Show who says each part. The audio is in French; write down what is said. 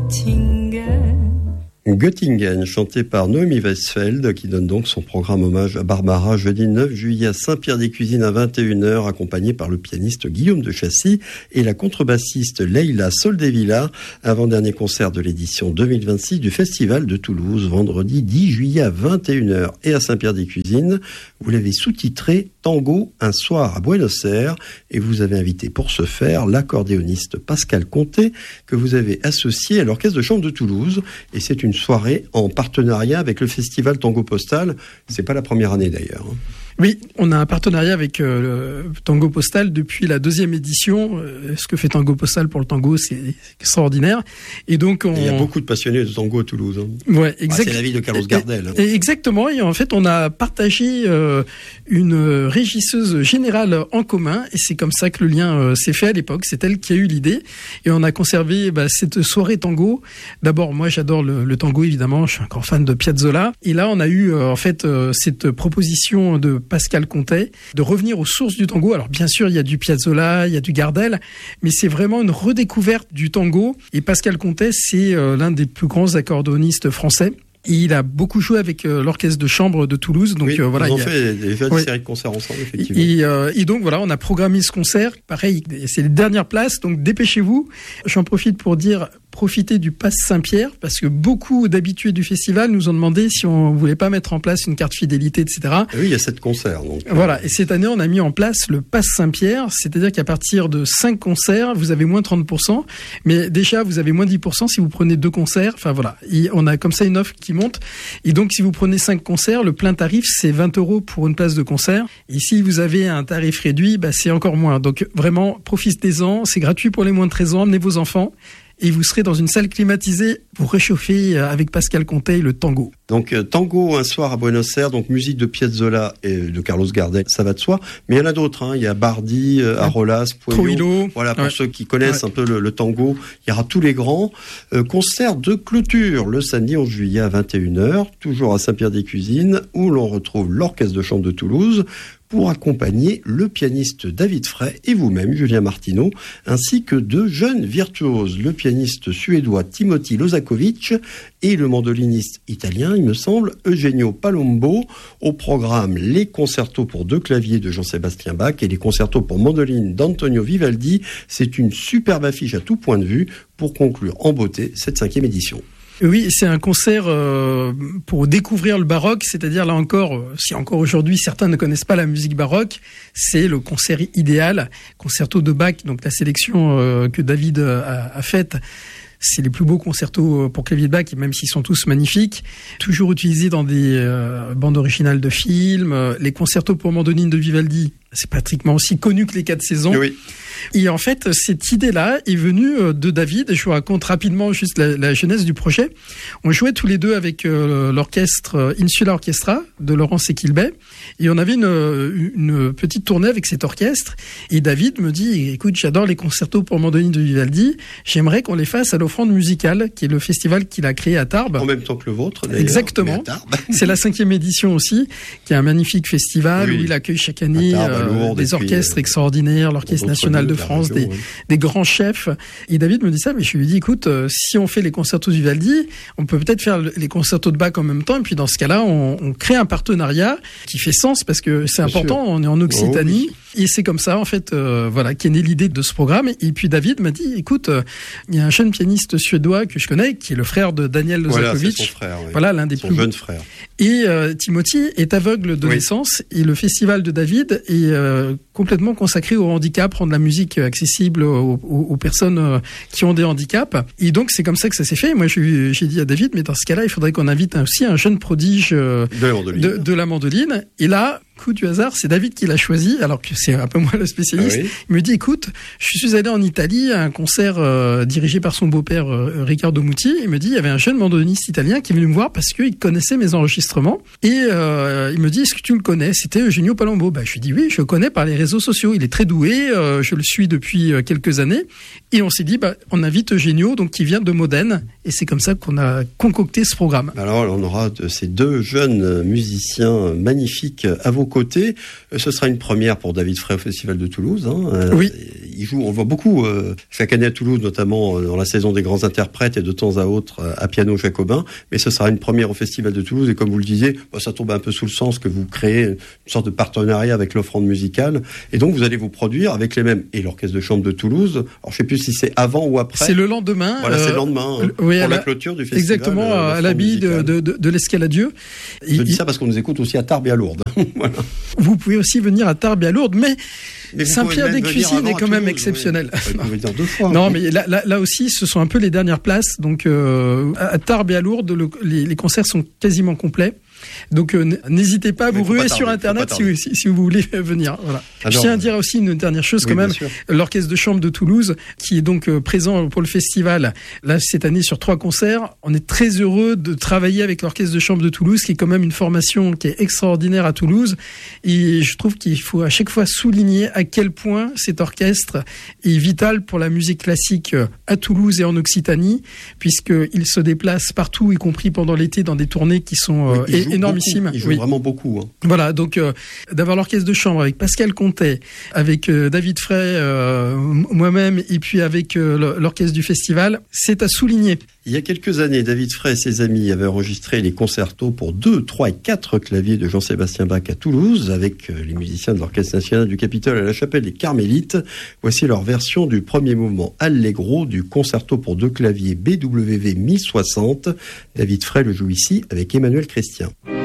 Speaker 1: Göttingen, chanté par Noémie Westfeld, qui donne donc son programme hommage à Barbara jeudi 9 juillet à Saint-Pierre-des-Cuisines à 21h, accompagné par le pianiste Guillaume de Chassis et la contrebassiste Leila Soldevilla, avant-dernier concert de l'édition 2026 du Festival de Toulouse, vendredi 10 juillet à 21h et à Saint-Pierre-des-Cuisines. Vous l'avez sous-titré Tango, un soir à Buenos Aires, et vous avez invité pour ce faire l'accordéoniste Pascal Conté, que vous avez associé à l'Orchestre de Chambre de Toulouse, et c'est une soirée en partenariat avec le festival Tango Postal. C'est pas la première année d'ailleurs.
Speaker 2: Oui, on a un partenariat avec Tango Postal depuis la 2e édition. Ce que fait Tango Postal pour le tango, c'est extraordinaire. Et donc,
Speaker 1: il y a beaucoup de passionnés de tango à Toulouse. Hein.
Speaker 2: Ouais, exact.
Speaker 1: C'est la ville de Carlos Gardel.
Speaker 2: Exactement. Et en fait, on a partagé une régisseuse générale en commun. Et c'est comme ça que le lien s'est fait à l'époque. C'est elle qui a eu l'idée. Et on a conservé cette soirée tango. D'abord, moi, j'adore le tango, évidemment. Je suis un grand fan de Piazzolla. Et là, on a eu cette proposition de Pascal Conté, de revenir aux sources du tango. Alors bien sûr, il y a du Piazzolla, il y a du Gardel, mais c'est vraiment une redécouverte du tango. Et Pascal Conté, c'est l'un des plus grands accordéonistes français. Et il a beaucoup joué avec l'orchestre de chambre de Toulouse. Donc
Speaker 1: oui, voilà, ils ont fait déjà des séries de concerts ensemble, effectivement.
Speaker 2: Et donc voilà, on a programmé ce concert. Pareil, c'est les dernières places, donc dépêchez-vous. J'en profite pour dire, profitez du Pass Saint-Pierre, parce que beaucoup d'habitués du festival nous ont demandé si on voulait pas mettre en place une carte fidélité, etc.
Speaker 1: Oui, il y a 7 concerts. Donc,
Speaker 2: voilà, et cette année, on a mis en place le Pass Saint-Pierre, c'est-à-dire qu'à partir de 5 concerts, vous avez moins 30%, mais déjà, vous avez moins 10% si vous prenez 2 concerts. Enfin voilà, et on a comme ça une offre qui monte. Et donc, si vous prenez 5 concerts, le plein tarif, c'est 20 € pour une place de concert. Et si vous avez un tarif réduit, c'est encore moins. Donc vraiment, profitez-en, c'est gratuit pour les moins de 13 ans, amenez vos enfants. Et vous serez dans une salle climatisée pour réchauffer avec Pascal Conté le tango.
Speaker 1: Donc tango un soir à Buenos Aires, donc musique de Piazzolla et de Carlos Gardel, ça va de soi. Mais il y en a d'autres, hein. Il y a Bardi, Arolas, Puello. Voilà, pour ceux qui connaissent un peu le tango, il y aura tous les grands. Concert de clôture le samedi 11 juillet à 21h, toujours à Saint-Pierre-des-Cuisines, où l'on retrouve l'Orchestre de Chambre de Toulouse, pour accompagner le pianiste David Frey et vous-même, Julien Martineau, ainsi que 2 jeunes virtuoses, le pianiste suédois Timothy Lozakovic et le mandoliniste italien, il me semble, Eugenio Palombo. Au programme, les concertos pour 2 claviers de Jean-Sébastien Bach et les concertos pour mandoline d'Antonio Vivaldi. C'est une superbe affiche à tout point de vue pour conclure en beauté cette 5e édition.
Speaker 2: Oui, c'est un concert pour découvrir le baroque, c'est-à-dire là encore, si encore aujourd'hui certains ne connaissent pas la musique baroque, c'est le concert idéal, concerto de Bach, donc la sélection que David a faite. C'est les plus beaux concertos pour clavier de Bach, même s'ils sont tous magnifiques. Toujours utilisés dans des bandes originales de films. Les concertos pour mandoline de Vivaldi, c'est pratiquement aussi connu que les 4 saisons.
Speaker 1: Oui.
Speaker 2: Et en fait, cette idée-là est venue de David. Je vous raconte rapidement juste la genèse du projet. On jouait tous les deux avec l'orchestre Insula Orchestra de Laurent Sequilbet. Et on avait une petite tournée avec cet orchestre. Et David me dit, écoute, j'adore les concertos pour mandoline de Vivaldi. J'aimerais qu'on les fasse à l'Offrande musicale, qui est le festival qu'il a créé à Tarbes.
Speaker 1: En même temps que le vôtre, d'ailleurs.
Speaker 2: Exactement. C'est la 5e édition aussi, qui est un magnifique festival où il accueille chaque année des orchestres extraordinaires, l'Orchestre national de France, des grands chefs. Et David me dit ça, mais je lui dis, écoute, si on fait les concertos de Vivaldi, on peut peut-être faire les concertos de Bach en même temps. Et puis dans ce cas-là, on crée un partenariat qui fait sens parce que c'est important. On est en Occitanie. Oh, oui. Et c'est comme ça, en fait, qu'est née l'idée de ce programme. Et puis David m'a dit, écoute, il y a un jeune pianiste suédois que je connais, qui est le frère de Daniel Lozakovic.
Speaker 1: C'est son frère, oui.
Speaker 2: Voilà, l'un des
Speaker 1: son jeune frère.
Speaker 2: Et Timothy est aveugle de naissance. Et le festival de David est complètement consacré au handicap, rendre la musique accessible aux personnes qui ont des handicaps. Et donc, c'est comme ça que ça s'est fait. Moi, j'ai dit à David, mais dans ce cas-là, il faudrait qu'on invite aussi un jeune prodige de la mandoline. Et là, coup du hasard, c'est David qui l'a choisi, alors que c'est un peu moi le spécialiste. Ah oui. Il me dit, écoute, je suis allé en Italie à un concert dirigé par son beau-père Riccardo Muti. Il me dit, il y avait un jeune mandoliniste italien qui est venu me voir parce qu'il connaissait mes enregistrements. Et il me dit, est-ce que tu le connais? C'était Eugenio Palombo. Je lui dis, oui, je le connais par les réseaux sociaux. Il est très doué, je le suis depuis quelques années. Et on s'est dit, on invite Eugenio, donc qui vient de Modène. Et c'est comme ça qu'on a concocté ce programme.
Speaker 1: Alors, on aura ces 2 jeunes musiciens magnifiques à vos côtés. Ce sera une première pour David Frey au Festival de Toulouse.
Speaker 2: Oui.
Speaker 1: Il joue, on le voit beaucoup chaque année à Toulouse, notamment dans la saison des grands interprètes et de temps à autre à piano jacobin. Mais ce sera une première au Festival de Toulouse. Et comme vous le disiez, ça tombe un peu sous le sens que vous créez une sorte de partenariat avec l'offrande musicale. Et donc vous allez vous produire avec les mêmes. Et l'Orchestre de chambre de Toulouse, alors je sais plus si c'est avant ou après.
Speaker 2: C'est le lendemain.
Speaker 1: Voilà, c'est le lendemain pour la clôture du festival.
Speaker 2: Exactement, à l'abbaye de l'Escaladieu.
Speaker 1: Je dis ça parce qu'on nous écoute aussi à Tarbes et à Lourdes. Voilà.
Speaker 2: Vous pouvez aussi venir à Tarbes et à Lourdes, mais Saint-Pierre-des-Cuisines est quand même exceptionnel.
Speaker 1: Oui. Vous pouvez dire 2 fois.
Speaker 2: Non, mais là aussi, ce sont un peu les dernières places. Donc, à Tarbes et à Lourdes, les concerts sont quasiment complets. Donc n'hésitez pas à vous ruer sur Internet si vous voulez venir. Voilà. Je tiens à dire aussi une dernière chose quand même. L'Orchestre de chambre de Toulouse, qui est donc présent pour le festival, là cette année sur 3 concerts. On est très heureux de travailler avec l'Orchestre de chambre de Toulouse, qui est quand même une formation qui est extraordinaire à Toulouse. Et je trouve qu'il faut à chaque fois souligner à quel point cet orchestre est vital pour la musique classique à Toulouse et en Occitanie, puisqu'il se déplace partout, y compris pendant l'été, dans des tournées qui sont énormissime.
Speaker 1: Il joue vraiment beaucoup.
Speaker 2: Voilà, donc d'avoir l'orchestre de chambre avec Pascal Contet, avec David Frey, moi-même, et puis avec l'orchestre du festival, c'est à souligner.
Speaker 1: Il y a quelques années, David Frey et ses amis avaient enregistré les concertos pour 2, 3 et 4 claviers de Jean-Sébastien Bach à Toulouse, avec les musiciens de l'Orchestre national du Capitole à la chapelle des Carmélites. Voici leur version du premier mouvement Allegro du concerto pour 2 claviers BWV 1060. David Frey le joue ici avec Emmanuel Christian.